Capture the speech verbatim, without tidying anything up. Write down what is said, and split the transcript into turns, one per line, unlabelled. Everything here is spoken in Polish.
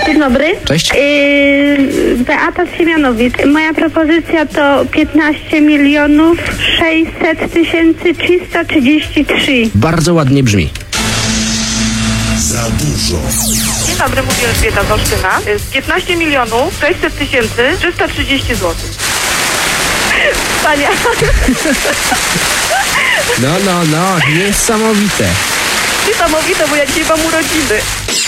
Dzień dobry.
Cześć.
Yy, Beata z Siemianowic. Moja propozycja to piętnaście milionów sześćset tysięcy trzysta trzydzieści trzy.
Bardzo ładnie brzmi.
Za dużo.
Dzień dobry, mówi Elżbieta z Olsztyna. piętnaście milionów sześćset tysięcy trzysta trzydzieści złotych. Wspaniale.
No, no, no, niesamowite.
Niesamowite, bo ja dzisiaj mam urodziny.